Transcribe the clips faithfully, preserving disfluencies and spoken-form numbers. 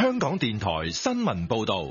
香港電台新聞報道。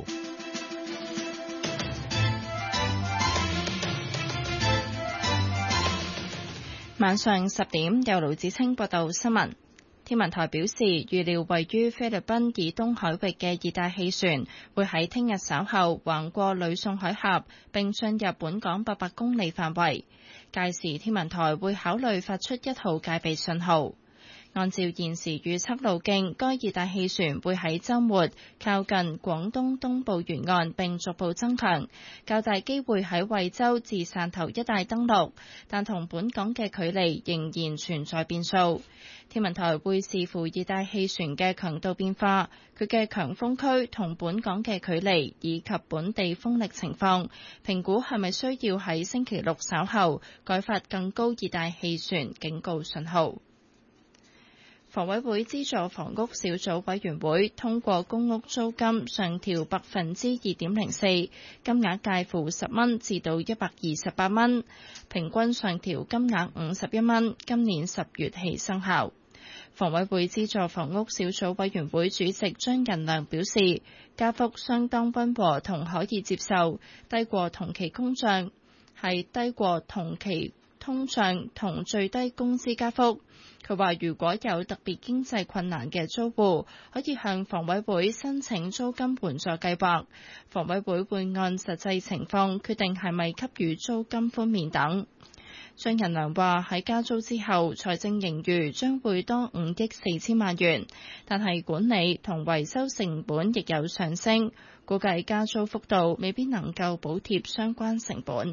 晚上十點，由盧子清報道新聞。天文台表示，預料位於菲律賓以東海域嘅熱帶氣旋會喺聽日稍後橫過呂宋海峽，並進入本港八百公里範圍。屆時，天文台會考慮發出一號戒備信號。按照現時預測路徑，該熱帶氣旋會喺週末靠近廣東東部沿岸並逐步增強，較大機會喺惠州至汕頭一帶登陸，但同本港嘅距離仍然存在變數。天文台會視乎熱帶氣旋嘅強度變化、佢嘅強風區同本港嘅距離以及本地風力情況，評估係咪需要喺星期六稍後改發更高熱帶氣旋警告信號。房委會資助房屋小組委員會通過公屋租金上調百分之二點零四，金額介乎十蚊至到一百二十八蚊，平均上調金額五十一蚊，今年十月起生效。房委會資助房屋小組委員會主席張仁良表示，加幅相當溫和同可以接受，低過同期通脹，係低過同期通脹同最低工資加幅。佢話：如果有特別經濟困難嘅租戶，可以向房委會申請租金援助計劃，房委會會按實際情況決定係咪給予租金寬免等。張仁良話：喺加租之後，財政盈餘將會多五億四千萬元，但係管理同維修成本亦有上升，估計加租幅度未必能夠補貼相關成本。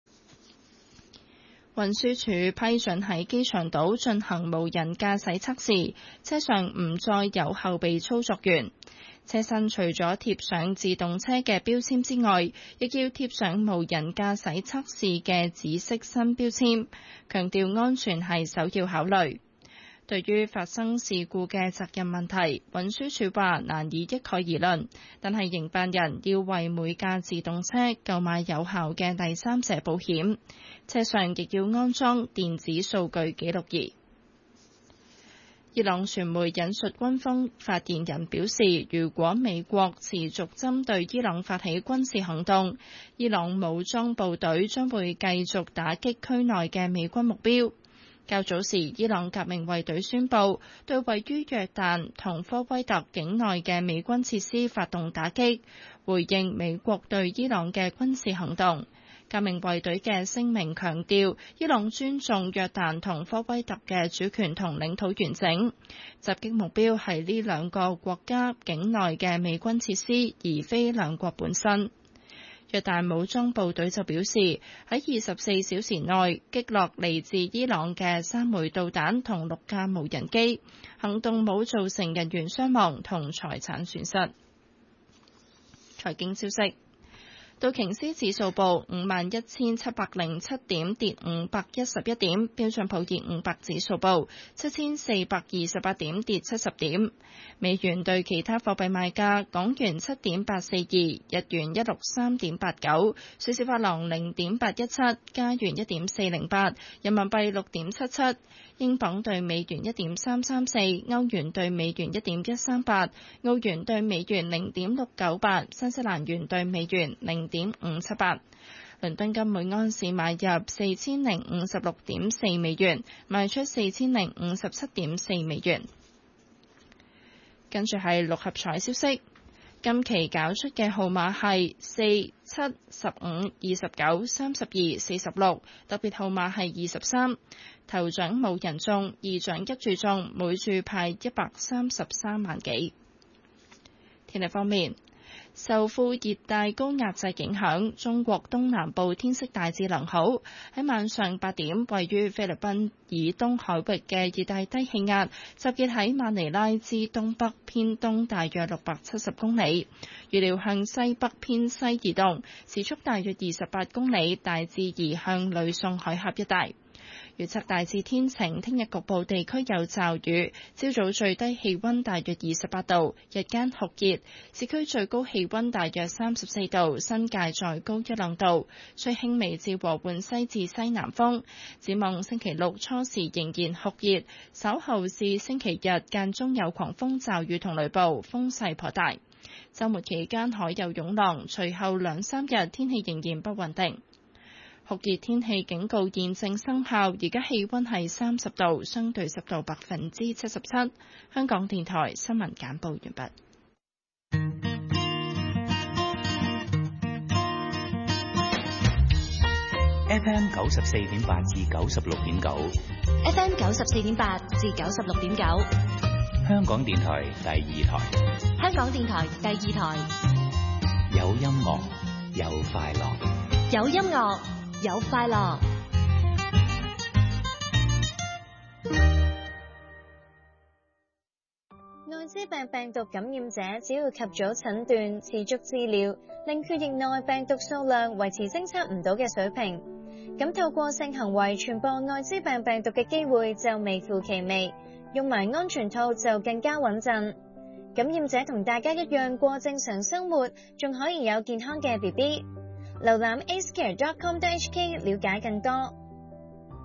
運輸署批准喺機場島進行無人駕駛測試，車上唔再有後備操作員，車身除咗貼上自動車嘅標籤之外，亦要貼上無人駕駛測試嘅紫色新標籤，強調安全係首要考慮。對於發生事故嘅責任問題，運輸署話難以一概而論，但係營辦人要為每架自動車購買有效嘅第三者保險，車上亦要安裝電子數據記錄儀。伊朗傳媒引述軍方發言人表示，如果美國持續針對伊朗發起軍事行動，伊朗武裝部隊將會繼續打擊區內嘅美軍目標。較早時，伊朗革命衛隊宣布對位於約旦同科威特境內嘅美軍設施發動打擊，回應美國對伊朗嘅軍事行動。革命衛隊嘅聲明強調，伊朗尊重約旦同科威特嘅主權同領土完整，襲擊目標係呢兩個國家境內嘅美軍設施，而非兩國本身。約旦武裝部隊就表示，喺二十四小時內擊落嚟自伊朗嘅三枚導彈同六架無人機，行動冇造成人員傷亡同財產損失。財經消息。道瓊斯指數報五萬一千七百零七點，跌五百一十一點。標準普爾五百指數報七千四百二十八點，跌七十點。美元對其他貨幣賣價：港元七點八四二，日元一六三點八九，瑞士法郎零點八一七，加元一點四零八，人民幣六點七七，英鎊對美元一點三三四，歐元對美元一點一三八，澳元對美元零點六九八，新西蘭元對美元零點五七八。倫敦金每安士買入四千零五十六點四美元，賣出四千零五十七點四美元。跟住係六合彩消息，今期搞出嘅號碼係四、七、十五、二十九、三十二、四十六，特別號碼係二十三。頭獎冇人中，二獎一注中，每注派一百三十三萬幾。天氣方面，受副熱帶高壓脊影響，中國東南部天色大致良好。喺晚上八點，位於菲律賓以東海域嘅熱帶低氣壓集結喺馬尼拉之東北偏東大約六百七十公里，預料向西北偏西移動，時速大約二十八公里，大致移向呂宋海峽一帶。 預測大致天晴，聽日局部地區有驟雨。朝早最低氣溫大約二十八度，日間酷熱，市區最高氣溫大約三十四度，新界再高一兩度。吹輕微至和緩西至西南風。展望星期六初時仍然酷熱，稍後是星期日間中有狂風驟雨同雷暴，風勢頗大。週末期間海有湧浪，隨後兩三日天氣仍然不穩定。酷熱天氣警告現正生效，而家氣溫係三十度，相對濕度百分之七十七。香港電台新聞簡報完畢。 F M 九十四點八至九十六點九 ，F M 九十四點八至九十六點九， 香港電台第二台， 香港電台第二台， 有音樂，有快樂， 有音樂，有快樂。 艾滋病病毒感染者只要及早診斷、持續治療，令血液內病毒數量維持偵測唔到嘅水平，咁透過性行為傳播艾滋病病毒嘅機會就微乎其微，用埋安全套就更加穩陣。感染者同大家一樣過正常生活，仲可以有健康嘅 B B。瀏覽 a c e care dot com dot h k 了解更多。